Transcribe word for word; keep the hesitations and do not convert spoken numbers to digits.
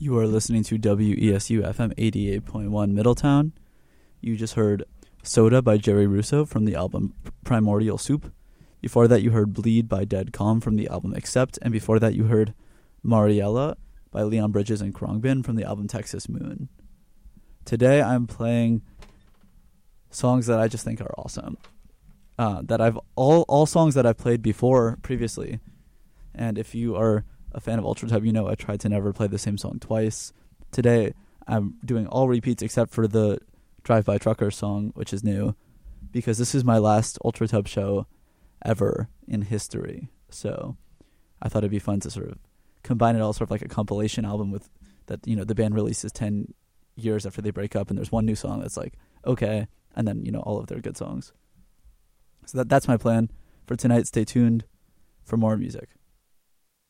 You are listening to W E S U F M eighty-eight point one Middletown. You just heard Soda by Jerry Russo from the album Primordial Soup. Before that, you heard Bleed by Dead Calm from the album Accept. And before that, you heard Mariella by Leon Bridges and Khruangbin from the album Texas Moon. Today, I'm playing songs that I just think are awesome. Uh, that I've all all songs that I've played before previously. And if you are a fan of Ultratub, you know I tried to never play the same song twice. Today, I'm doing all repeats except for the Drive By Trucker song, which is new, because this is my last Ultratub show ever in history. So I thought it'd be fun to sort of combine it all, sort of like a compilation album with that, you know, the band releases ten years after they break up, and there's one new song that's like, okay, and then, you know, all of their good songs. So that that's my plan for tonight. Stay tuned for more music.